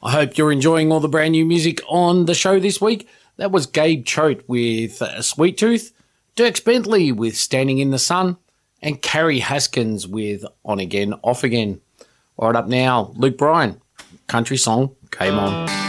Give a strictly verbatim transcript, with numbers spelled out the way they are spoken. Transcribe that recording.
I hope you're enjoying all the brand new music on the show this week. That was Gabe Choate with uh, Sweet Tooth, Dierks Bentley with Standing in the Sun, and Carrie Haskins with On Again, Off Again. All right, up now, Luke Bryan, country song, Game On.